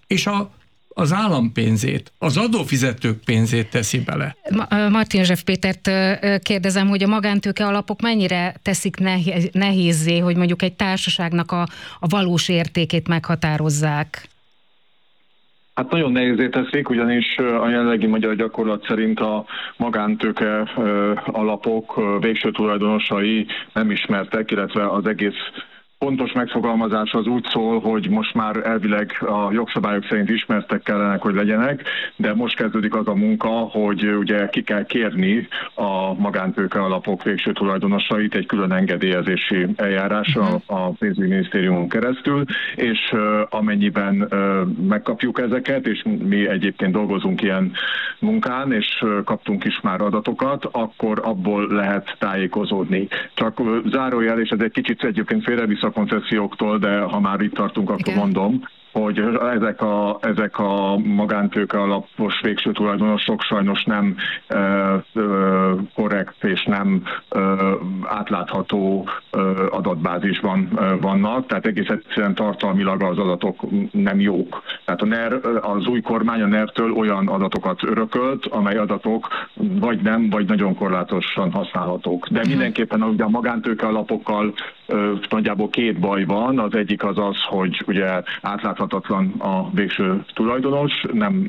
és az állam pénzét, az adófizetők pénzét teszi bele. Martin Zsef Pétert kérdezem, hogy a magántőke alapok mennyire teszik nehézzé, hogy mondjuk egy társaságnak a valós értékét meghatározzák? Hát nagyon nehézé teszik, ugyanis a jelenlegi magyar gyakorlat szerint a magántőke alapok végső tulajdonosai nem ismertek, illetve az egész pontos megfogalmazás az úgy szól, hogy most már elvileg a jogszabályok szerint ismertek kellene, hogy legyenek, de most kezdődik az a munka, hogy ugye ki kell kérni a magántőke alapok végső tulajdonosait egy külön engedélyezési eljárásra a pénzügyminisztériumon keresztül, és amennyiben megkapjuk ezeket, és mi egyébként dolgozunk ilyen munkán, és kaptunk is már adatokat, akkor abból lehet tájékozódni. Csak zárójel, és ez egy kicsit egyébként félrevisz a konceszióktól, de ha már itt tartunk, akkor mondom, hogy ezek a magántőke alapos végső tulajdonosok sajnos nem korrekt és nem átlátható adatbázisban vannak, tehát egész egyszerűen tartalmilag az adatok nem jók. Tehát az új kormány a NER-től olyan adatokat örökölt, amely adatok vagy nem, vagy nagyon korlátosan használhatók. De mindenképpen ugye a magántőke alapokkal nagyjából két baj van. Az egyik az, hogy ugye átláthatatlan a végső tulajdonos,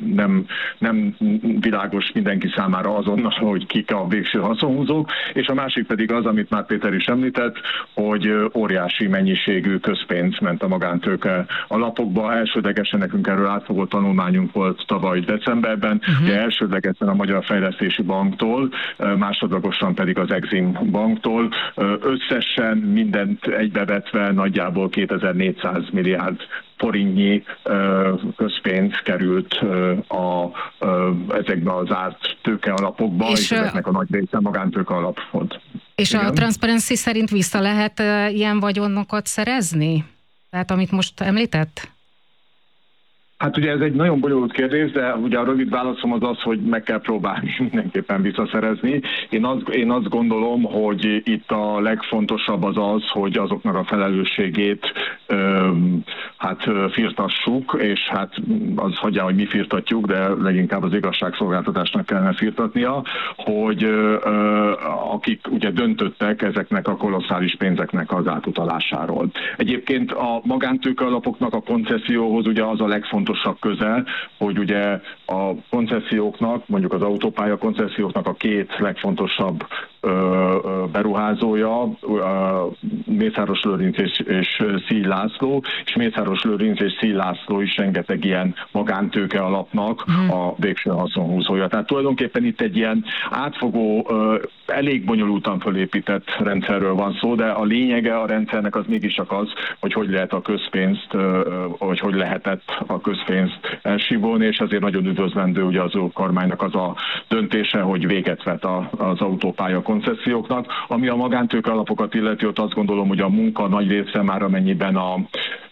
nem világos mindenki számára azonnal, hogy kik a végső haszonhúzók, és a másik pedig az, amit már Péter is említett, hogy óriási mennyiségű közpénz ment a magántőke alapokba. Elsődlegesen nekünk erről átfogó tanulmányunk volt tavaly decemberben, ugye elsődlegesen a Magyar Fejlesztési Banktól, másodlagosan pedig az Exim Banktól. Összesen mindent egybevetve nagyjából 2400 milliárd forintnyi közpénz került ezekbe az árt tőke alapokba, és ezeknek a nagy része magántőke alap volt. És igen? A Transparency szerint vissza lehet ilyen vagyonokat szerezni? Tehát amit most említett? Hát ugye ez egy nagyon bonyolult kérdés, de ugye a rövid válaszom az, hogy meg kell próbálni mindenképpen visszaszerezni. Én azt gondolom, hogy itt a legfontosabb az, hogy azoknak a felelősségét firtassuk, és hát az hagyján, hogy mi firtatjuk, de leginkább az igazságszolgáltatásnak kellene firtatnia, hogy akik ugye döntöttek ezeknek a kolosszális pénzeknek az átutalásáról. Egyébként a magántőke alapoknak a koncesszióhoz ugye az a legfontosabb köze, hogy ugye a konceszióknak, mondjuk az autópálya konceszióknak a két legfontosabb beruházója, Mészáros Lőrinc és Szíj László, és Mészáros Lőrinc és Szíj László is rengeteg ilyen magántőke alapnak a végső haszonhúzója. Tehát tulajdonképpen itt egy ilyen átfogó, elég bonyolultan fölépített rendszerről van szó, de a lényege a rendszernek az mégiscsak az, hogy lehet a közpénzt, vagy hogy lehetett a közpénzt elsivolni, és azért nagyon üdvözlendő ugye az kormánynak az a döntése, hogy véget vet az autópálya konceszióknak. Ami a magántőke alapokat illeti, ott azt gondolom, hogy a munka nagy része már amennyiben a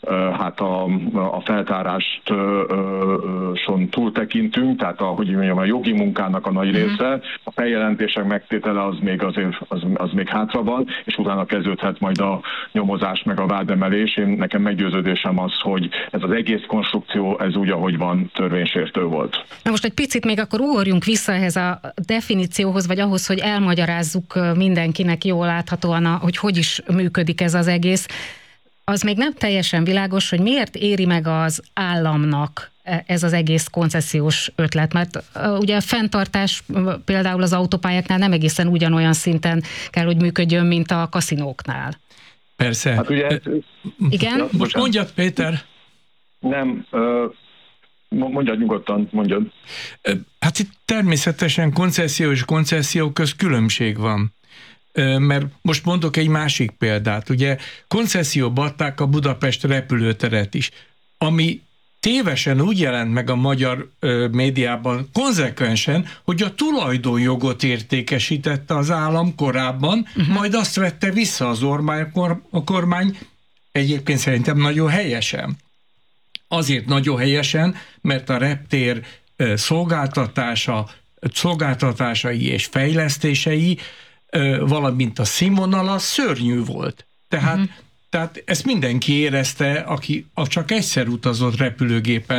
feltáráson túltekintünk, tehát a jogi munkának a nagy része, a feljelentések megtétele az még hátra van, és utána kezdődhet majd a nyomozás meg a vádemelés. Nekem meggyőződésem az, hogy ez az egész konstrukció, ez úgy, ahogy van, törvénysértő volt. Na most egy picit még akkor ugorjunk vissza ehhez a definícióhoz, vagy ahhoz, hogy elmagyarázzuk mindenkinek jól láthatóan, hogy is működik ez az egész. Az még nem teljesen világos, hogy miért éri meg az államnak ez az egész koncesziós ötlet, mert ugye a fenntartás például az autópályáknál nem egészen ugyanolyan szinten kell, hogy működjön, mint a kaszinóknál. Persze. Hát ugye, igen? Most mondjad, Péter. Nem, mondjad nyugodtan, mondjad. Hát itt természetesen koncesszió és koncesszió közt különbség van. Mert most mondok egy másik példát. Ugye koncesszióba adták a Budapest repülőteret is, ami tévesen úgy jelent meg a magyar médiában konzekvensen, hogy a tulajdonjogot értékesítette az állam korábban, majd azt vette vissza a kormány, egyébként szerintem nagyon helyesen. Azért nagyon helyesen, mert a reptér szolgáltatásai és fejlesztései, valamint a színvonala szörnyű volt. Tehát ezt mindenki érezte, aki csak egyszer utazott repülőgépen